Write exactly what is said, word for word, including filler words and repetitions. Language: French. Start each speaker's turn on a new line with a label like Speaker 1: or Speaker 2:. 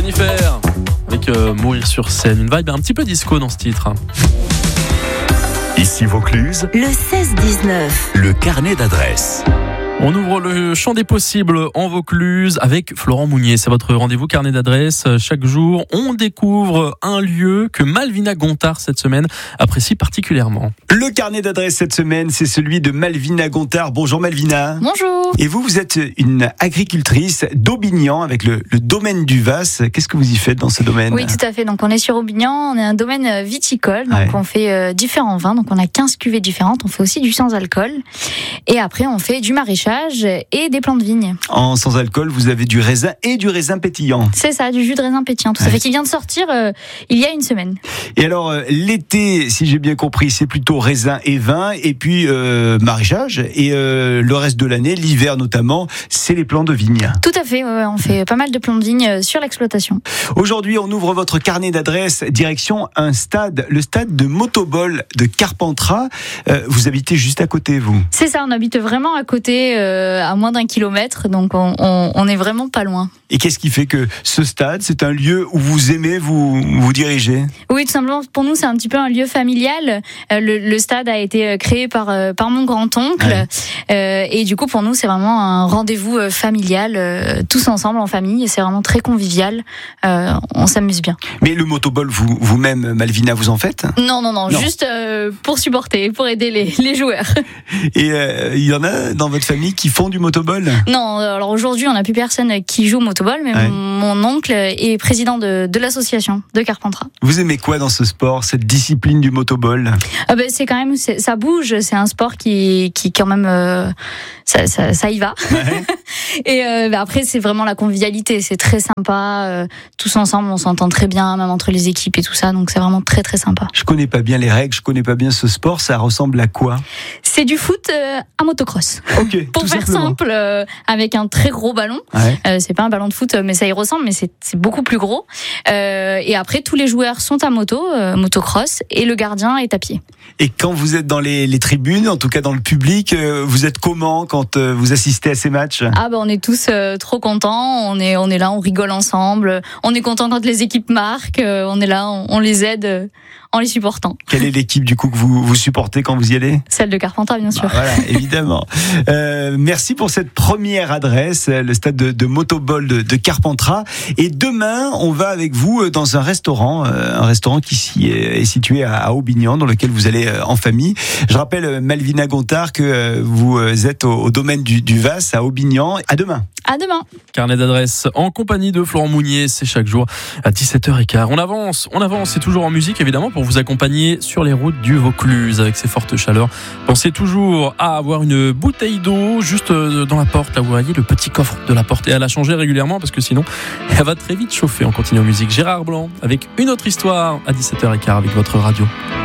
Speaker 1: Jennifer avec euh, Mourir sur scène, une vibe un petit peu disco dans ce titre.
Speaker 2: Ici Vaucluse,
Speaker 3: le seize dix-neuf.
Speaker 2: Le carnet d'adresses.
Speaker 1: On ouvre le champ des possibles en Vaucluse avec Florent Mounier. C'est votre rendez-vous carnet d'adresses. Chaque jour, on découvre un lieu que Malvina Gontard, cette semaine, apprécie particulièrement.
Speaker 4: Le carnet d'adresses cette semaine, c'est celui de Malvina Gontard. Bonjour Malvina.
Speaker 5: Bonjour.
Speaker 4: Et vous, vous êtes une agricultrice d'Aubignan avec le, le domaine du Vas. Qu'est-ce que vous y faites dans ce domaine ?
Speaker 5: Oui, tout à fait. Donc, on est sur Aubignan. On est un domaine viticole. Donc,
Speaker 4: Ouais.
Speaker 5: on fait euh, différents vins. Donc, on a quinze cuvées différentes. On fait aussi du sans-alcool. Et après, on fait du maraîchage et des plants de vigne.
Speaker 4: En sans alcool, vous avez du raisin et du raisin pétillant.
Speaker 5: C'est ça, du jus de raisin pétillant. Tout ça
Speaker 4: Ouais.
Speaker 5: fait qu'il vient de sortir euh, il y a une semaine.
Speaker 4: Et alors, euh, l'été, si j'ai bien compris, c'est plutôt raisin et vin, et puis euh, maraîchage. Et euh, le reste de l'année, l'hiver notamment, c'est les plants de vigne.
Speaker 5: Tout à fait. Ouais, ouais, on fait pas mal de plants de vigne euh, sur l'exploitation.
Speaker 4: Aujourd'hui, on ouvre votre carnet d'adresses direction un stade, le stade de Motobol de Carpentras. Euh, vous habitez juste à côté, vous.
Speaker 5: C'est ça, on habite vraiment à côté, euh, à moins d'un kilomètre. Donc, on, on, on est vraiment pas loin.
Speaker 4: Et qu'est-ce qui fait que ce stade, c'est un lieu où vous aimez vous, vous diriger ?
Speaker 5: Oui, tout simplement, pour nous, c'est un petit peu un lieu familial. Euh, le, le stade a été créé par, euh, par mon grand-oncle.
Speaker 4: Ouais.
Speaker 5: Euh, et du coup, pour nous, c'est vraiment un rendez-vous euh, familial, euh, tous ensemble, en famille. Et c'est vraiment très convivial. Euh, on s'amuse bien.
Speaker 4: Mais le motoball, vous, vous-même, Malvina, vous en faites ?
Speaker 5: Non, non, non,
Speaker 4: Non.
Speaker 5: juste euh, pour supporter, pour aider les, les joueurs.
Speaker 4: Et euh, il y en a dans votre famille qui font du motoball ?
Speaker 5: Non, alors aujourd'hui, on n'a plus personne qui joue au motoball, mais
Speaker 4: Ouais.
Speaker 5: mon, mon oncle est président de, de l'association de Carpentras.
Speaker 4: Vous aimez quoi dans ce sport, cette discipline du motoball ?
Speaker 5: Ah ben, c'est quand même, c'est, ça bouge, c'est un sport qui, qui quand même, euh, ça, ça, ça y va.
Speaker 4: Ouais.
Speaker 5: Et euh, bah après, c'est vraiment la convivialité, c'est très sympa. Euh, tous ensemble, on s'entend très bien, même entre les équipes et tout ça, donc c'est vraiment très très sympa.
Speaker 4: Je connais pas bien les règles, je connais pas bien ce sport, ça ressemble à quoi ?
Speaker 5: C'est du foot euh, à motocross.
Speaker 4: Ok,
Speaker 5: Pour
Speaker 4: tout
Speaker 5: faire
Speaker 4: simplement.
Speaker 5: simple, euh, avec un très gros ballon.
Speaker 4: Ouais.
Speaker 5: Euh, c'est pas un ballon de foot, mais ça y ressemble, mais c'est, c'est beaucoup plus gros. Euh, et après, tous les joueurs sont à moto, euh, motocross, et le gardien est à pied.
Speaker 4: Et quand vous êtes dans les, les tribunes, en tout cas dans le public, euh, vous êtes comment quand euh, vous assistez à ces matchs ?
Speaker 5: Ah bah on est tous euh, trop contents, on est on est là, on rigole ensemble, on est content quand les équipes marquent, euh, on est là, on, on les aide euh, en les supportant.
Speaker 4: Quelle est l'équipe du coup que vous, vous supportez quand vous y allez ?
Speaker 5: Celle de Carpentras bien sûr.
Speaker 4: Bah, voilà, évidemment. Euh, merci pour cette première adresse, le stade de, de Motoball de, de Carpentras. Et demain, on va avec vous dans un restaurant, euh, un restaurant qui s'y est, est situé à, à Aubignan, dans lequel vous allez euh, en famille. Je rappelle, euh, Malvina Gontard, que euh, vous euh, êtes au, au domaine du, du Vas à Aubignan. À demain.
Speaker 5: À demain.
Speaker 1: Carnet d'adresses en compagnie de Florent Mounier, c'est chaque jour à dix-sept heures quinze. On avance, on avance, c'est toujours en musique évidemment pour vous accompagner sur les routes du Vaucluse avec ces fortes chaleurs. Pensez toujours à avoir une bouteille d'eau juste dans la porte, là vous voyez le petit coffre de la porte, et à la changer régulièrement parce que sinon elle va très vite chauffer. On continue en musique. Gérard Blanc avec une autre histoire à dix-sept heures quinze avec votre radio.